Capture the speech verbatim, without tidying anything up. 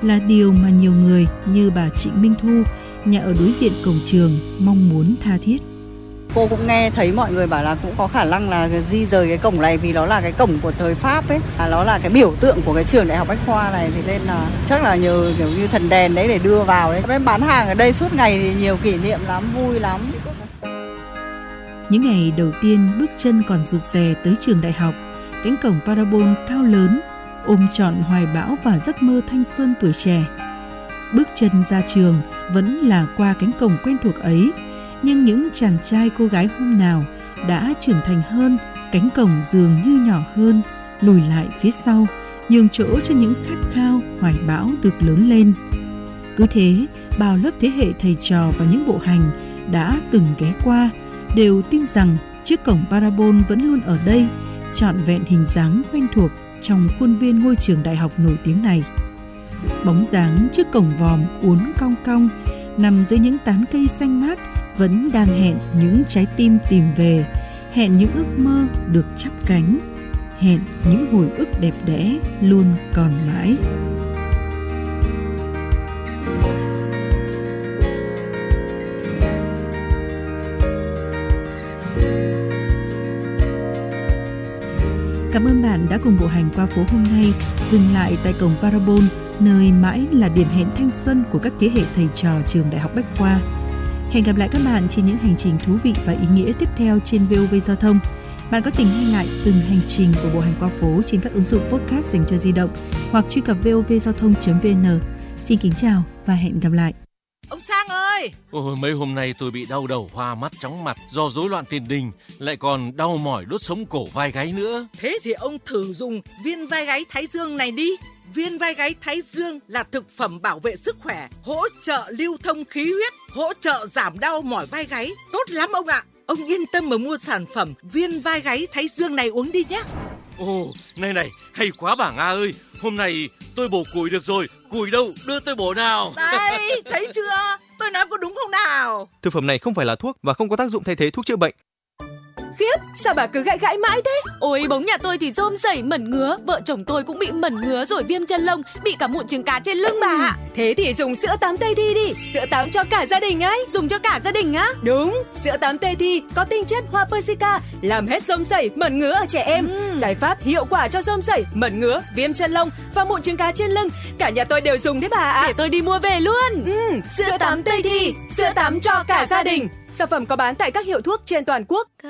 là điều mà nhiều người như bà Trịnh Minh Thu, nhà ở đối diện cổng trường, mong muốn tha thiết. Cô cũng nghe thấy mọi người bảo là cũng có khả năng là di rời cái cổng này vì nó là cái cổng của thời Pháp ấy, à, nó là cái biểu tượng của cái trường Đại học Bách Khoa này, thì nên là chắc là nhờ kiểu như thần đèn đấy để đưa vào đấy. Bên bán hàng ở đây suốt ngày thì nhiều kỷ niệm lắm, vui lắm. Những ngày đầu tiên bước chân còn rụt rè tới trường đại học, cánh cổng Parabol cao lớn ôm trọn hoài bão và giấc mơ thanh xuân tuổi trẻ. Bước chân ra trường vẫn là qua cánh cổng quen thuộc ấy, nhưng những chàng trai cô gái hôm nào đã trưởng thành hơn, cánh cổng dường như nhỏ hơn, lùi lại phía sau, nhường chỗ cho những khát khao hoài bão được lớn lên. Cứ thế, bao lớp thế hệ thầy trò và những bộ hành đã từng ghé qua đều tin rằng chiếc cổng Parabol vẫn luôn ở đây, trọn vẹn hình dáng quen thuộc trong khuôn viên ngôi trường đại học nổi tiếng này. Bóng dáng chiếc cổng vòm uốn cong cong nằm dưới những tán cây xanh mát vẫn đang hẹn những trái tim tìm về, hẹn những ước mơ được chắp cánh, hẹn những hồi ức đẹp đẽ luôn còn mãi. Cảm ơn bạn đã cùng bộ hành qua phố hôm nay, dừng lại tại cổng Parabol, nơi mãi là điểm hẹn thanh xuân của các thế hệ thầy trò trường Đại học Bách Khoa. Hẹn gặp lại các bạn trên những hành trình thú vị và ý nghĩa tiếp theo trên vê o vê Giao thông. Bạn có thể nghe lại từng hành trình của bộ hành qua phố trên các ứng dụng podcast dành cho di động hoặc truy cập vê o vê giao thông chấm vê en. Xin kính chào và hẹn gặp lại. Ông Sang ơi! Ôi, mấy hôm nay tôi bị đau đầu, hoa mắt, chóng mặt do rối loạn tiền đình, lại còn đau mỏi đốt sống cổ vai gáy nữa. Thế thì ông thử dùng viên vai gáy Thái Dương này đi. Viên vai gáy Thái Dương là thực phẩm bảo vệ sức khỏe, hỗ trợ lưu thông khí huyết, hỗ trợ giảm đau mỏi vai gáy. Tốt lắm ông ạ! Ông yên tâm mà mua sản phẩm viên vai gáy Thái Dương này uống đi nhé. Ồ, này này, hay quá bà Nga ơi. Hôm nay tôi bổ củi được rồi. Củi đâu, đưa tôi bổ nào. Đây, thấy chưa? Tôi nói có đúng không nào? Thực phẩm này không phải là thuốc và không có tác dụng thay thế thuốc chữa bệnh. Khiếp, sao bà cứ gãi gãi mãi thế? Ôi, bóng nhà tôi thì rôm rẩy mẩn ngứa, vợ chồng tôi cũng bị mẩn ngứa rồi viêm chân lông, bị cả mụn trứng cá trên lưng bà ạ. Thế thì dùng sữa tắm Tây Thi đi, sữa tắm cho cả gia đình ấy. Dùng cho cả gia đình á? Đúng, sữa tắm Tây Thi có tinh chất hoa Persica, làm hết rôm rẩy, mẩn ngứa ở trẻ em. Ừ. Giải pháp hiệu quả cho rôm rẩy, mẩn ngứa, viêm chân lông và mụn trứng cá trên lưng. Cả nhà tôi đều dùng đấy bà ạ. Để tôi đi mua về luôn. Ừ, sữa tắm Tây Thi, sữa tắm cho cả gia đình. Sản phẩm có bán tại các hiệu thuốc trên toàn quốc.